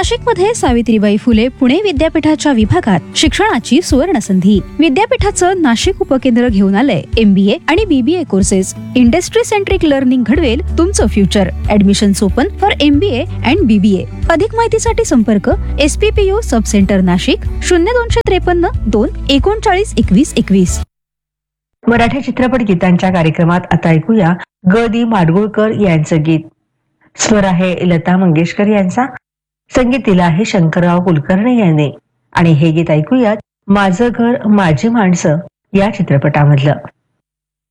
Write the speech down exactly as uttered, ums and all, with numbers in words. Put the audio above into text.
नाशिकमध्ये सावित्रीबाई फुले पुणे विद्यापीठाच्या विभागात शिक्षणाची सुवर्ण संधी. विद्यापीठाचं नाशिक उपकेंद्र घेऊन आलंय एमबीए आणि BBA courses. Industry centric learning घडवेल तुमचं future. Admission open for MBA and BBA. अधिक माहितीसाठी संपर्क एसपीपीयू सब सेंटर नाशिक शून्य दोनशे त्रेपन्न दोन एकोणचाळीस एकवीस एकवीस. मराठी चित्रपट गीतांच्या कार्यक्रमात आता ऐकूया ग दी माडगुळकर यांचं गीत. स्वर आहे लता मंगेशकर यांचा, संगीत दिलं आहे शंकरराव कुलकर्णी यांनी. आणि हे गीत ऐकूयात माझं घर माझी माणसं या चित्रपटामधलं.